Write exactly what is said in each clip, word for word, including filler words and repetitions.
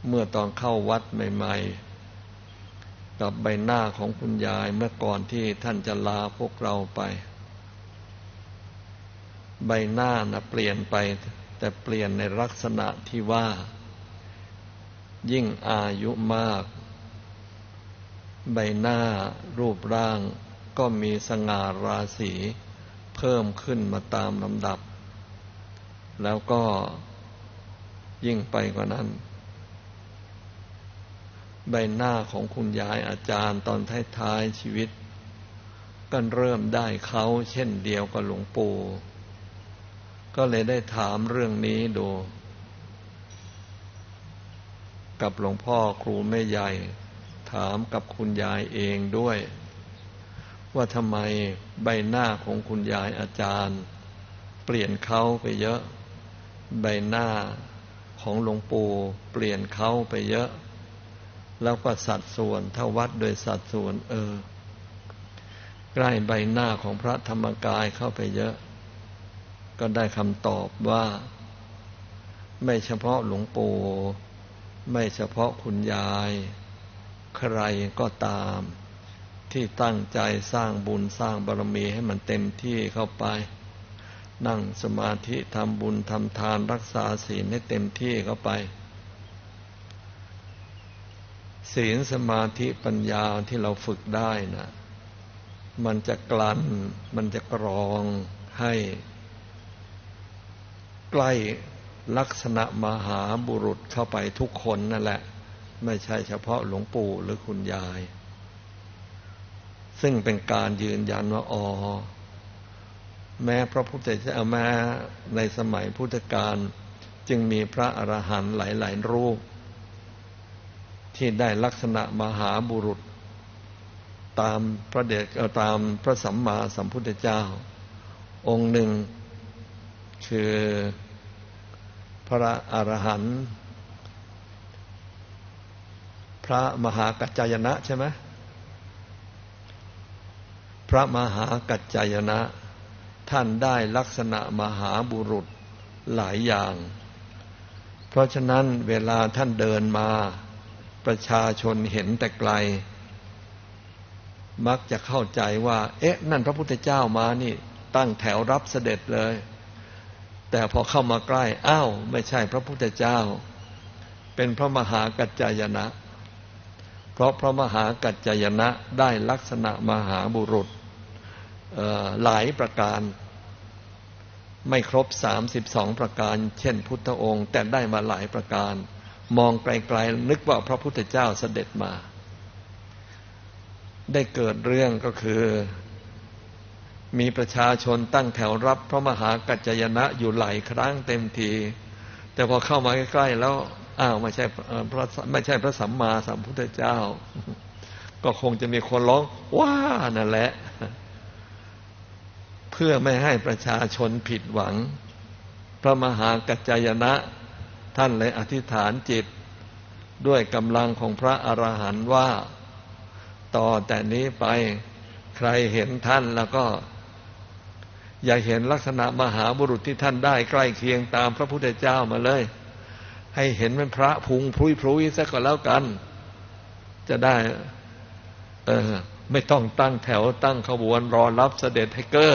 เมื่อตอนเข้าวัดใหม่ๆกับใบหน้าของคุณยายเมื่อก่อนที่ท่านจะลาพวกเราไปใบหน้าน่ะเปลี่ยนไปแต่เปลี่ยนในลักษณะที่ว่ายิ่งอายุมากใบหน้ารูปร่างก็มีสง่าราศีเพิ่มขึ้นมาตามลำดับแล้วก็ยิ่งไปกว่านั้นใบหน้าของคุณยายอาจารย์ตอนท้ายๆชีวิตก็เริ่มได้เขาเช่นเดียวกับหลวงปู่ก็เลยได้ถามเรื่องนี้ดูกับหลวงพ่อครูแม่ใหญ่ถามกับคุณยายเองด้วยว่าทำไมใบหน้าของคุณยายอาจารย์เปลี่ยนเขาไปเยอะใบหน้าของหลวงปู่เปลี่ยนเขาไปเยอะแล้วก็สัดส่วนถ้าวัดโดยสัดส่วนเออใกล้ใบหน้าของพระธรรมกายเข้าไปเยอะก็ได้คำตอบว่าไม่เฉพาะหลวงปู่ไม่เฉพาะคุณยายใครก็ตามที่ตั้งใจสร้างบุญสร้างบารมีให้มันเต็มที่เข้าไปนั่งสมาธิทำบุญทำทานรักษาศีลให้เต็มที่เข้าไปศีลสมาธิปัญญาที่เราฝึกได้นะมันจะกลั่นมันจะกรองให้ใกล้ลักษณะมหาบุรุษเข้าไปทุกคนนั่นแหละไม่ใช่เฉพาะหลวงปู่หรือคุณยายซึ่งเป็นการยืนยันว่าอ๋อแม้พระพุทธเจ้าแม้ในสมัยพุทธกาลจึงมีพระอรหันต์หลายๆรูปที่ได้ลักษณะมหาบุรุษตามพระเดชตามพระสัมมาสัมพุทธเจ้าองค์หนึ่งคือพระอรหันต์พระมหากัจจายนะใช่ไหมพระมหากัจจายนะท่านได้ลักษณะมหาบุรุษหลายอย่างเพราะฉะนั้นเวลาท่านเดินมาประชาชนเห็นแต่ไกลมักจะเข้าใจว่าเอ๊ะนั่นพระพุทธเจ้ามานี่ตั้งแถวรับเสด็จเลยแต่พอเข้ามาใกล้อ้าวไม่ใช่พระพุทธเจ้าเป็นพระมหากัจจายนะเพราะพระมหากัจจายนะได้ลักษณะมหาบุรุษหลายประการไม่ครบสามสิบสองประการเช่นพุทธองค์แต่ได้มาหลายประการมองไกลๆนึกว่าพระพุทธเจ้าเสด็จมาได้เกิดเรื่องก็คือมีประชาชนตั้งแถวรับพระมหากัจจายนะอยู่หลายครั้งเต็มทีแต่พอเข้ามาใกล้ๆแล้วอ้าวไม่ใช่พระไม่ใช่พระสัมมาสัมพุทธเจ้าก็คงจะมีคนร้องว้านั่นแหละเพื่อไม่ให้ประชาชนผิดหวังพระมหากัจจายนะท่านเลยอธิษฐานจิตด้วยกำลังของพระอรหันต์ว่าต่อแต่นี้ไปใครเห็นท่านแล้วก็อย่าเห็นลักษณะมหาบุรุษที่ท่านได้ใกล้เคียงตามพระพุทธเจ้ามาเลยให้เห็นเป็นพระพุงพรุยๆซะก็แล้วกันจะได้เออไม่ต้องตั้งแถวตั้งขบวนรอรับเสด็จให้เก้อ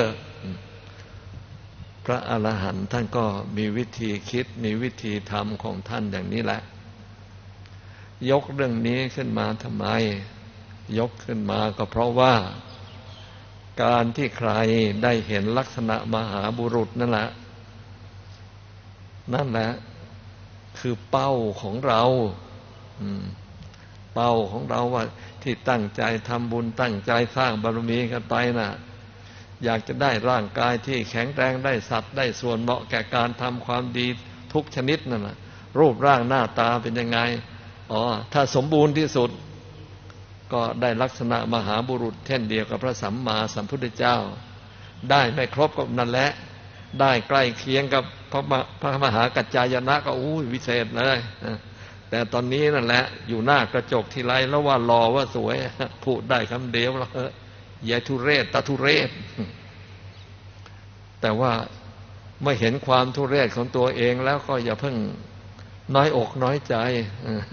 พระอรหันต์ท่านก็มีวิธีคิดมีวิธีทำของท่านอย่างนี้แหละยกเรื่องนี้ขึ้นมาทำไมยกขึ้นมาก็เพราะว่าการที่ใครได้เห็นลักษณะมหาบุรุษนั่นแหละนั่นแหละคือเป้าของเราเป้าของเราว่าที่ตั้งใจทำบุญตั้งใจสร้างบารมีกันไปน่ะอยากจะได้ร่างกายที่แข็งแรงได้สัตว์ได้ส่วนเหมาะแก่การทำความดีทุกชนิดนั่นน่ะรูปร่างหน้าตาเป็นยังไงอ๋อถ้าสมบูรณ์ที่สุดก็ได้ลักษณะมหาบุรุษเช่นเดียวกับพระสัมมาสัมพุทธเจ้าได้ไม่ครบก็นั่นแหละได้ใกล้เคียงกับพระพระมหากัจจายนะก็อู้วิเศษเลยแต่ตอนนี้นั่นแหละอยู่หน้ากระจกทีไรแล้วว่ารอว่าสวยพูดได้คำเดียวแล้วยายทุเรศตาทุเรศแต่ว่าไม่เห็นความทุเรศของตัวเองแล้วก็อย่าเพิ่งน้อยอกน้อยใจ